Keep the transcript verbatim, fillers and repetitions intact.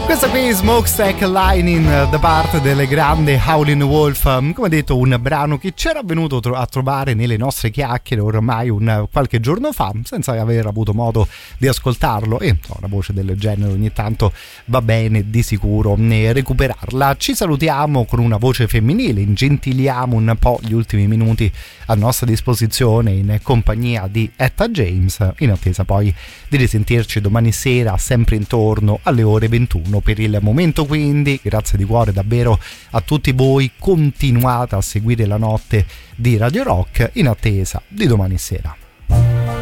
Questa qui è Smokestack Lining da parte del grande Howlin' Wolf, come detto un brano che c'era venuto a trovare nelle nostre chiacchiere ormai un qualche giorno fa senza aver avuto modo di ascoltarlo, e una voce del genere ogni tanto va bene di sicuro recuperarla. Ci salutiamo con una voce femminile, ingentiliamo un po' gli ultimi minuti a nostra disposizione in compagnia di Etta James, in attesa poi di risentirci domani sera sempre intorno alle ore ventuno. Per il momento quindi grazie di cuore davvero a tutti voi, continuate a seguire la notte di Radio Rock in attesa di domani sera.